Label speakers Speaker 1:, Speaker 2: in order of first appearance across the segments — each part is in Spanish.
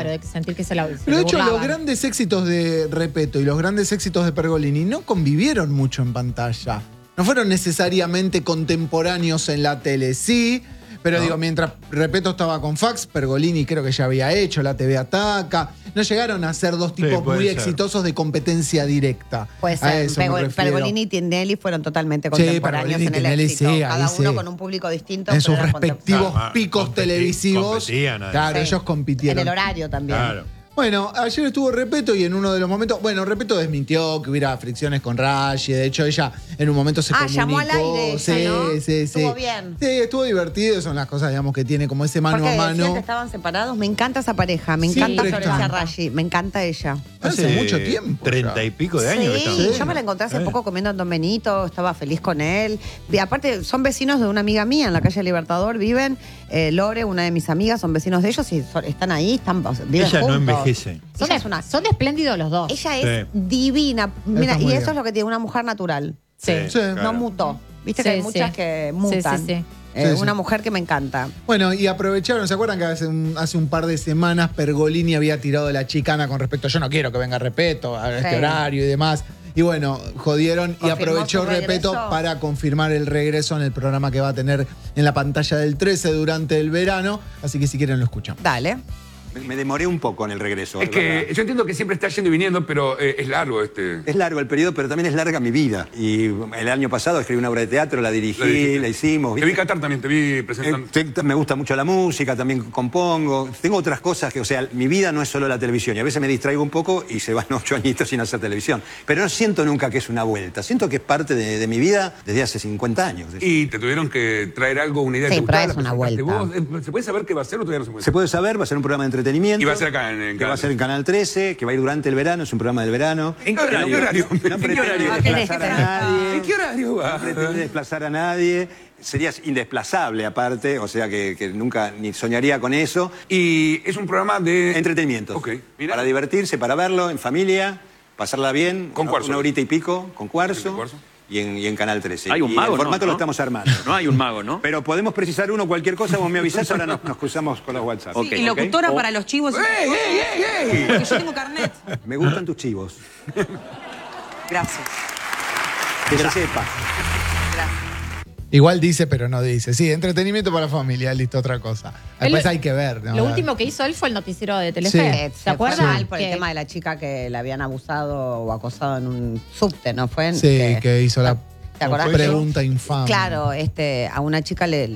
Speaker 1: Claro, de sentir que se la
Speaker 2: Pero de hecho, los
Speaker 1: burlaban.
Speaker 2: grandes éxitos de Repetto y los grandes éxitos de Pergolini no convivieron mucho en pantalla. No fueron necesariamente contemporáneos en la tele, sí. Pero digo, mientras Repetto estaba con Fax, Pergolini creo que ya había hecho La TV Ataca. No llegaron a ser dos tipos muy exitosos de competencia directa.
Speaker 3: Puede ser. Pergolini y Tinelli fueron totalmente contemporáneos
Speaker 2: Pergolini y
Speaker 3: en el
Speaker 2: Tinelli,
Speaker 3: éxito.
Speaker 2: sí,
Speaker 3: Cada
Speaker 2: ahí
Speaker 3: uno
Speaker 2: sí.
Speaker 3: con un público distinto.
Speaker 2: En sus
Speaker 3: pero eran
Speaker 2: respectivos picos televisivos.
Speaker 4: Competían,
Speaker 2: Claro,
Speaker 3: Sí.
Speaker 2: ellos compitieron.
Speaker 3: En el horario también.
Speaker 4: Claro.
Speaker 2: Bueno, ayer estuvo Repetto y en uno de los momentos, bueno, Repetto desmintió que hubiera fricciones con Rashi, de hecho ella en un momento se comunicó.
Speaker 3: Llamó al aire
Speaker 2: sí,
Speaker 3: ella, ¿no?
Speaker 2: sí.
Speaker 3: Estuvo bien.
Speaker 2: Sí, estuvo divertido, son las cosas, digamos, que tiene como ese mano
Speaker 3: Porque
Speaker 2: a
Speaker 3: decían
Speaker 2: mano.
Speaker 3: que estaban separados. Me encanta esa pareja, me
Speaker 2: Siempre
Speaker 3: encanta Florencia
Speaker 2: están.
Speaker 3: Rashi, me encanta ella.
Speaker 2: Hace mucho tiempo
Speaker 4: 30 y pico de años que
Speaker 3: Sí,
Speaker 4: estamos.
Speaker 3: yo me la encontré hace poco comiendo en Don Benito, estaba feliz con él. Y aparte, son vecinos de una amiga mía en la calle Libertador, viven. Lore, una de mis amigas, son vecinos de ellos y están ahí, viven
Speaker 4: Ella no
Speaker 3: juntos.
Speaker 4: envejece.
Speaker 1: Son,
Speaker 3: Ella es una...
Speaker 1: son espléndidos los dos.
Speaker 3: Ella es
Speaker 4: Sí.
Speaker 3: divina. Mira,
Speaker 2: muy
Speaker 3: y
Speaker 2: bien.
Speaker 3: eso es lo que tiene una mujer natural.
Speaker 1: Sí.
Speaker 2: Sí.
Speaker 3: No mutó. Viste que
Speaker 1: Sí,
Speaker 3: hay muchas
Speaker 1: sí.
Speaker 3: que mutan.
Speaker 1: Sí, sí, sí.
Speaker 2: Sí,
Speaker 3: Una
Speaker 2: sí.
Speaker 3: mujer que me encanta.
Speaker 2: Bueno, y aprovecharon, ¿se acuerdan que hace un par de semanas Pergolini había tirado la chicana con respecto a yo no quiero que venga Repetto a este
Speaker 3: Sí.
Speaker 2: horario y demás? Y bueno, jodieron y
Speaker 3: Confirmó
Speaker 2: aprovechó
Speaker 3: su
Speaker 2: Repetto
Speaker 3: regreso.
Speaker 2: para confirmar el regreso en el programa que va a tener en la pantalla del 13 durante el verano. Así que si quieren lo escuchan.
Speaker 3: Dale.
Speaker 5: Me demoré un poco en el regreso.
Speaker 6: Es que yo entiendo que siempre está yendo y viniendo, pero es largo este.
Speaker 5: Es largo el periodo, pero también es larga mi vida. Y el año pasado escribí una obra de teatro, la dirigí, la hicimos.
Speaker 6: Te vi cantar también, te vi presentando.
Speaker 5: Me gusta mucho la música, también compongo. Tengo otras cosas que, o sea, mi vida no es solo la televisión. Y a veces me distraigo un poco y se van 8 añitos sin hacer televisión. Pero no siento nunca que es una vuelta. Siento que es parte de mi vida desde hace 50 años.
Speaker 6: Y te tuvieron que traer algo, una idea.
Speaker 3: Sí,
Speaker 6: ¿te
Speaker 3: pero
Speaker 6: gustaba?
Speaker 3: es una
Speaker 6: ¿La presentaste
Speaker 3: vuelta.
Speaker 6: vos? ¿Se puede saber qué va a ser o todavía no se puede
Speaker 5: Se
Speaker 6: saber?
Speaker 5: puede saber, va a ser un programa de entretenimiento.
Speaker 6: Y va a ser acá en
Speaker 5: que va a ser en Canal 13, que va a ir durante el verano, es un programa del verano.
Speaker 6: ¿En qué horario?
Speaker 5: No pretende desplazar a nadie.
Speaker 6: ¿En qué horario va?
Speaker 5: No pretende desplazar a nadie. Serías indesplazable aparte, o sea que nunca ni soñaría con eso.
Speaker 6: Y es un programa de
Speaker 5: Entretenimiento.
Speaker 6: Ok, mira.
Speaker 5: Para divertirse, para verlo en familia, pasarla bien.
Speaker 6: Con Cuarzo.
Speaker 5: Una horita y pico con Cuarzo.
Speaker 6: ¿Con Cuarzo?
Speaker 5: Y en Canal 13.
Speaker 7: Hay un
Speaker 5: y
Speaker 7: mago,
Speaker 5: el formato
Speaker 7: ¿no?
Speaker 5: lo estamos armando.
Speaker 7: No hay un mago, ¿no?
Speaker 5: Pero podemos precisar cualquier cosa, vos me avisás, ahora nos cruzamos con los WhatsApp.
Speaker 7: Ok,
Speaker 8: Y locutora
Speaker 7: ok.
Speaker 8: para los chivos.
Speaker 6: ¡Ey!
Speaker 8: Porque yo tengo carnet.
Speaker 5: Me gustan tus chivos.
Speaker 8: Gracias.
Speaker 5: Que se sepa.
Speaker 2: Igual dice, pero no dice. Sí, entretenimiento para la familia, listo, otra cosa. Después
Speaker 1: Él-
Speaker 2: hay que ver, ¿no?
Speaker 1: Lo último que hizo él fue el noticiero de Telefe.
Speaker 3: Se
Speaker 1: ¿Se
Speaker 3: fue
Speaker 1: acuerdan?
Speaker 3: mal por el tema de la chica que la habían abusado o acosado en un subte, ¿no fue?
Speaker 2: Sí, que hizo la
Speaker 3: ¿Te acordás?
Speaker 2: pregunta infame.
Speaker 3: Claro, a una chica le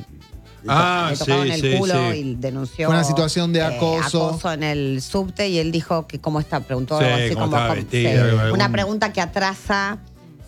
Speaker 4: Ah,
Speaker 3: tocaron
Speaker 4: sí,
Speaker 3: el culo
Speaker 4: sí.
Speaker 3: y denunció.
Speaker 2: Fue una situación de acoso.
Speaker 3: Acoso en el subte y él dijo que cómo está, preguntó
Speaker 4: Sí,
Speaker 3: algo así
Speaker 4: cómo
Speaker 3: como.
Speaker 4: estaba
Speaker 3: sí,
Speaker 4: vestida,
Speaker 3: una
Speaker 4: algún-
Speaker 3: pregunta que atrasa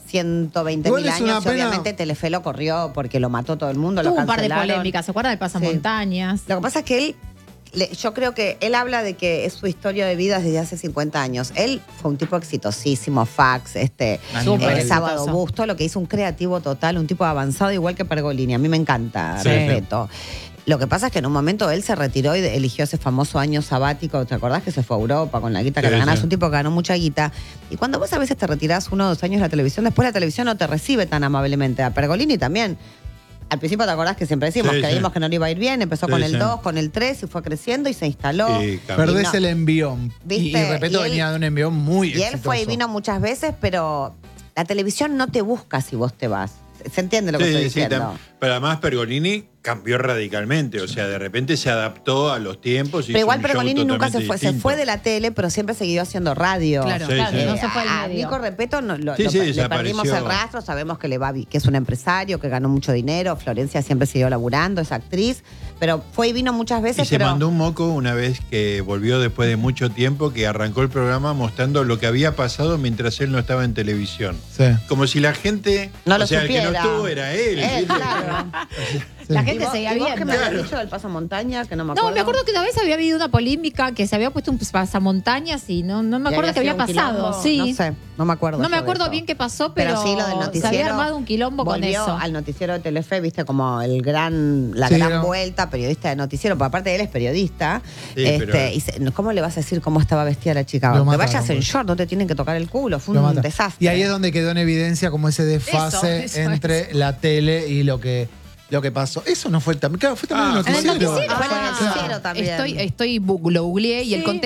Speaker 3: 120.000
Speaker 2: Igual es una
Speaker 3: años. Y
Speaker 2: pena.
Speaker 3: obviamente Telefe lo corrió porque lo mató todo el mundo,
Speaker 1: Tuvo
Speaker 3: lo
Speaker 1: un par de
Speaker 3: cancelaron.
Speaker 1: polémicas. ¿Se acuerdan del pasamontañas?
Speaker 3: Lo que pasa es que él, yo creo que él habla de que es su historia de vida desde hace 50 años. Él fue un tipo exitosísimo, fax,
Speaker 1: Súper
Speaker 3: Sábado
Speaker 1: exitoso.
Speaker 3: Busto, lo que hizo un creativo total, un tipo avanzado igual que Pergolini. A mí me encanta,
Speaker 4: Sí.
Speaker 3: respeto. Lo que pasa es que en un momento él se retiró y eligió ese famoso año sabático. ¿Te acordás que se fue a Europa con la guita que
Speaker 4: Sí,
Speaker 3: ganás?
Speaker 4: sí.
Speaker 3: Un tipo que ganó mucha guita. Y cuando vos a veces te retirás 1 o 2 años de la televisión, después la televisión no te recibe tan amablemente. A Pergolini también. Al principio te acordás que siempre decimos,
Speaker 4: Sí,
Speaker 3: creímos
Speaker 4: sí.
Speaker 3: que no le iba a ir bien, empezó
Speaker 4: Sí,
Speaker 3: con el
Speaker 4: sí.
Speaker 3: 2, con el 3 y fue creciendo y se instaló.
Speaker 4: Sí, cambió.
Speaker 2: Perdés
Speaker 3: Y no-
Speaker 2: el envión.
Speaker 3: ¿Viste?
Speaker 2: Y Repetto
Speaker 3: Y él-
Speaker 2: venía de un envión muy
Speaker 3: Y él
Speaker 2: exitoso.
Speaker 3: fue y vino muchas veces, pero la televisión no te busca si vos te vas. ¿Se entiende lo que estoy diciendo?
Speaker 4: Pero además Pergolini cambió radicalmente, o sea, de repente se adaptó a los tiempos.
Speaker 3: Pero igual Pergolini nunca se fue de la tele, pero siempre siguió haciendo radio.
Speaker 1: Claro,
Speaker 4: Sí,
Speaker 1: claro,
Speaker 4: sí.
Speaker 1: no se fue al
Speaker 3: A
Speaker 1: medio.
Speaker 3: Nico Repetto
Speaker 4: Sí, sí,
Speaker 3: le
Speaker 4: desapareció.
Speaker 3: perdimos el rastro, sabemos que que es un empresario, que ganó mucho dinero, Florencia siempre siguió laburando, es actriz, pero fue y vino muchas
Speaker 4: Y
Speaker 3: veces,
Speaker 4: se
Speaker 3: pero
Speaker 4: mandó un moco una vez que volvió después de mucho tiempo, que arrancó el programa mostrando lo que había pasado mientras él no estaba en televisión.
Speaker 2: Sí.
Speaker 4: Como si la gente,
Speaker 3: No lo
Speaker 4: o sea, el que no
Speaker 3: supiera.
Speaker 4: estuvo era él. ¿viste?
Speaker 3: claro.
Speaker 1: La
Speaker 2: Sí.
Speaker 1: gente seguía
Speaker 3: ¿Y vos qué
Speaker 1: viendo.
Speaker 3: me habías dicho del pasamontaña? Que no me acuerdo.
Speaker 1: No, me acuerdo que una vez había habido una polémica que se había puesto un pasamontañas y no me
Speaker 3: Y
Speaker 1: acuerdo qué había
Speaker 3: sido un
Speaker 1: pasado.
Speaker 3: quilombo,
Speaker 1: Sí.
Speaker 3: No sé, no me acuerdo.
Speaker 1: No me
Speaker 3: yo de
Speaker 1: acuerdo
Speaker 3: eso.
Speaker 1: bien qué pasó, pero,
Speaker 3: sí, lo del noticiero.
Speaker 1: se había armado un quilombo con
Speaker 3: volvió
Speaker 1: eso.
Speaker 3: al noticiero de Telefe, viste, como la
Speaker 2: Sí,
Speaker 3: gran
Speaker 2: ¿no?
Speaker 3: vuelta, periodista de noticiero, porque aparte él es periodista.
Speaker 4: Sí, pero-
Speaker 3: ¿Cómo le vas a decir cómo estaba vestida la chica?
Speaker 2: Lo
Speaker 3: Que
Speaker 2: mataron,
Speaker 3: vayas en
Speaker 2: pues.
Speaker 3: short, no te tienen que tocar el culo, fue
Speaker 2: Lo
Speaker 3: un
Speaker 2: mata.
Speaker 3: desastre.
Speaker 2: Y ahí es donde quedó en evidencia como ese desfase
Speaker 1: Eso
Speaker 2: entre la tele y lo que pasó. Eso no fue también. Claro, fue también
Speaker 4: Ah,
Speaker 2: el
Speaker 1: En el
Speaker 2: noticiero.
Speaker 1: noticiero.
Speaker 3: Fue en el
Speaker 1: Ah,
Speaker 3: noticiero también.
Speaker 1: Lo googleé y el
Speaker 3: Sí.
Speaker 1: contexto